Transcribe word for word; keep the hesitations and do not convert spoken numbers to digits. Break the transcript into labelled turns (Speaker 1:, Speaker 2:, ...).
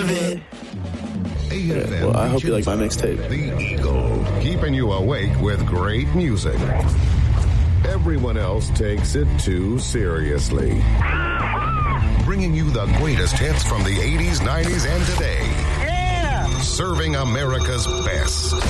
Speaker 1: of it.
Speaker 2: Yeah, well, I hope you like my mixtape.
Speaker 3: The Eagle, keeping you awake with great music. Everyone else takes it too seriously. Bringing you the greatest hits from the eighties, nineties, and today.
Speaker 4: Yeah!
Speaker 3: Serving America's best.